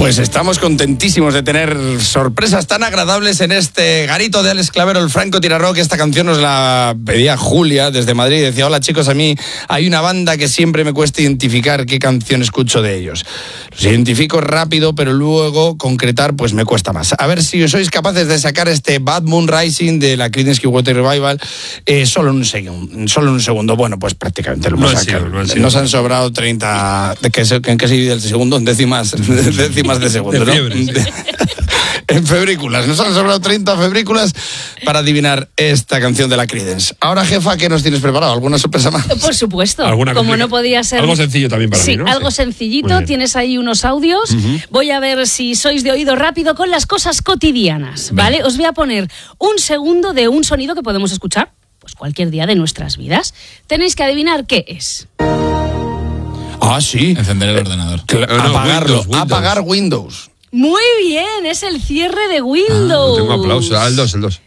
Pues estamos contentísimos de tener sorpresas tan agradables en este garito de Alex Clavero, el francotirador. Esta canción nos la pedía Julia desde Madrid. Decía: hola chicos, a mí hay una banda que siempre me cuesta identificar qué canción escucho de ellos. Los identifico rápido, pero luego concretar pues me cuesta más. A ver si sois capaces de sacar este Bad Moon Rising de la Creedence Clearwater Revival solo en un segundo. Bueno, pues prácticamente lo hemos sacado. Nos han sobrado 30... ¿En qué se divide el segundo? En décimas de segundo, ¿no? En febrículas. Nos han sobrado 30 febrículas para adivinar esta canción de la Creedence. Ahora, jefa, ¿qué nos tienes preparado? ¿Alguna sorpresa más? Por supuesto. Como no podía ser... Algo sencillo también para mí, ¿no? Algo sencillito. Tienes ahí unos audios. Voy a ver si sois de oído rápido con las cosas cotidianas, ¿vale? Os voy a poner un segundo de un sonido que podemos escuchar pues cualquier día de nuestras vidas. Tenéis que adivinar qué es. Ah, sí. Encender el ordenador. Apagarlo. Windows. Apagar Windows. Muy bien, es el cierre de Windows. Tengo aplausos. El 2.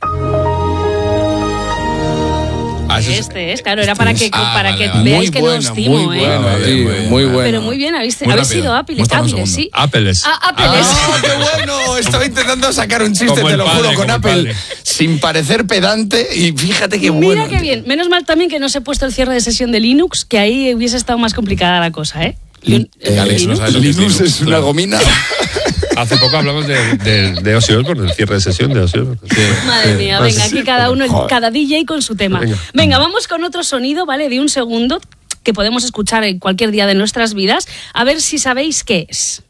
Este es, claro, era para que veáis que no os timo, muy bueno. Pero muy bien, habéis sido hábiles, sí. Apple es. ¡Qué bueno! Estaba intentando sacar un chiste, te lo juro, con Apple, sin parecer pedante, y fíjate qué bueno. Mira qué bien. Menos mal también que no se ha puesto el cierre de sesión de Linux, que ahí hubiese estado más complicada la cosa, ¿eh? Linux es una gomina. Hace poco hablamos de Ozzy Osbourne, del cierre de sesión de Ozzy Osbourne. Sí. Madre mía, venga, aquí cada DJ con su tema. Venga, vamos con otro sonido, ¿vale? De un segundo, que podemos escuchar en cualquier día de nuestras vidas. A ver si sabéis qué es.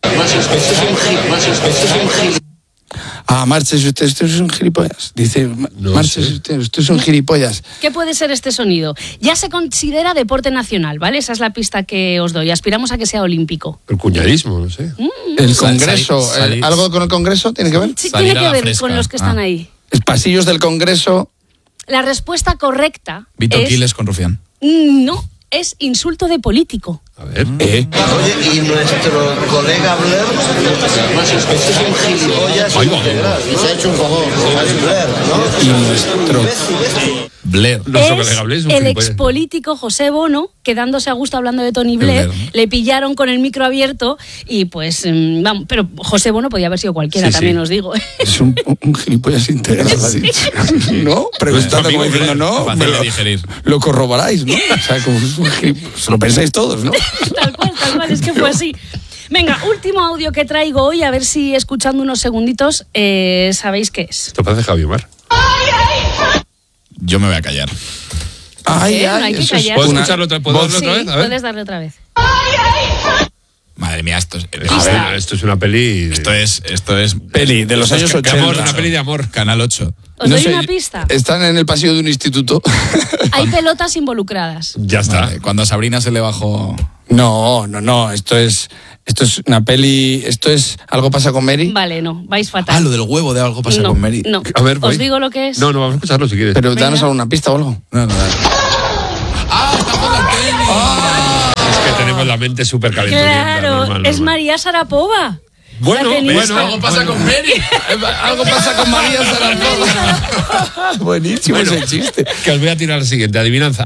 Márchese usted es un gilipollas. Dice, márchese usted es un gilipollas. ¿Qué puede ser este sonido? Ya se considera deporte nacional, ¿vale? Esa es la pista que os doy. Aspiramos a que sea olímpico. El cuñadismo, no sé. El Congreso. ¿Algo con el Congreso tiene que ver? Sí, tiene que ver con los que están ahí. Pasillos del Congreso. La respuesta correcta Vito Quiles con Rufián. No, es insulto de político. A ver. Oye, y nuestro colega Blair es un gilipollas integral. Y se ha hecho un favor. Blair, ¿no? Y nuestro Blair. Es el expolítico José Bono, quedándose a gusto hablando de Tony Blair. Le pillaron con el micro abierto y pues, vamos, pero José Bono podía haber sido cualquiera, también os digo. Es un gilipollas integral, ha dicho. ¿No? Preguntando como diciendo, no, fácil de digerir. Lo corroboráis, ¿no? O sea, como es un gilipollas, lo pensáis todos, ¿no? Tal cual, es que fue así. Venga, último audio que traigo hoy, a ver si escuchando unos segunditos sabéis qué es. Esto parece Javi Omar. Yo me voy a callar. No hay que callar. ¿Puedo escucharlo otra vez? A ver. Puedes darle otra vez. Madre mía, esto es una peli... Esto es peli de los años 80. Una peli de amor. Canal 8. ¿Os doy una pista? Están en el pasillo de un instituto. Hay pelotas involucradas. Ya está. Vale, cuando a Sabrina se le bajó... No. Esto es una peli. Esto es Algo pasa con Mary. Vale, no, vais fatal. Lo del huevo de Algo pasa con Mary. No. A ver, ¿Os digo lo que es? No, vamos a escucharlo si quieres. Pero danos alguna pista o algo. No, dale. ¡Estamos en la peli! Es que tenemos la mente súper caliente. Claro, es María Sharapova. Bueno, Algo pasa con Mary. Algo pasa con María Sharapova. Buenísimo ese chiste. Que os voy a tirar la siguiente, adivinanza.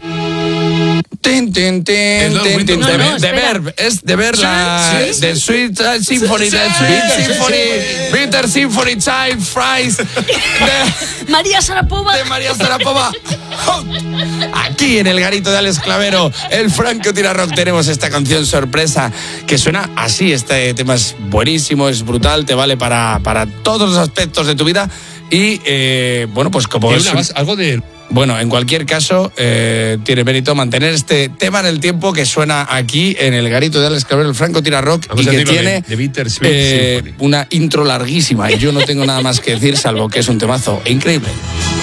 De Verb, es de ver de Sweet Symphony, Bitter Symphony Child Fries María Sharapova. de María Sharapova. Aquí en el garito de Alex Clavero, el Franco Tira Rock, tenemos esta canción sorpresa que suena así. Este tema es buenísimo, es brutal, te vale para todos los aspectos de tu vida. Y bueno, pues como es algo de... Bueno, en cualquier caso, tiene mérito mantener este tema en el tiempo que suena aquí en el garito de Alex Clavero, el Franco Tira Rock, y que tiene una intro larguísima. Y yo no tengo nada más que decir, salvo que es un temazo increíble.